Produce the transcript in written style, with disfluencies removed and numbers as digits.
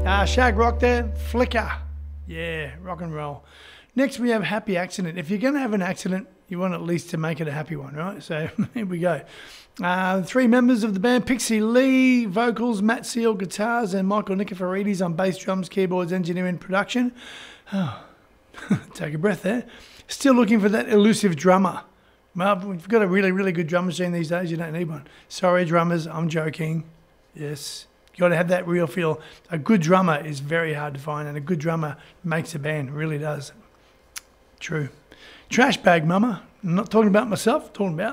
Shag Rock there, Flicker. Yeah, rock and roll. Next we have Happy Accident. If you're going to have an accident, you want at least to make it a happy one, right? So here we go. 3 members of the band: Pixie Lee, vocals, Matt Seal, guitars, and Michael Nikiforidis on bass, drums, keyboards, engineering, production. Oh, take a breath there. Still looking for that elusive drummer. Well, we've got a really, really good drum machine these days. You don't need one. Sorry, drummers, I'm joking. Yes, you got to have that real feel. A good drummer is very hard to find, and a good drummer makes a band, really does. True. Trash Bag Mama. I'm not talking about myself, I'm talking about